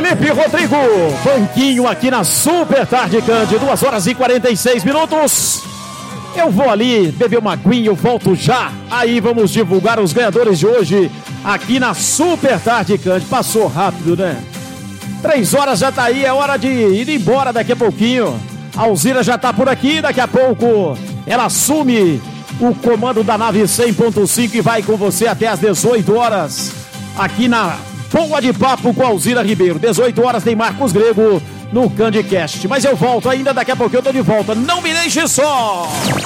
Felipe Rodrigo, banquinho aqui na Super Tarde Cândido, 2 horas e 46 minutos. Eu vou ali beber uma aguinha, eu volto já. Aí vamos divulgar os ganhadores de hoje aqui na Super Tarde Cândido. Passou rápido, né? 3 horas já tá aí, é hora de ir embora daqui a pouquinho. A Alzira já tá por aqui, daqui a pouco ela assume o comando da nave 100.5 e vai com você até às 18 horas aqui na Boa de Papo com a Alzira Ribeiro. 18 horas tem Marcos Grego no CandiCast. Mas eu volto ainda, daqui a pouco eu tô de volta. Não me deixe só!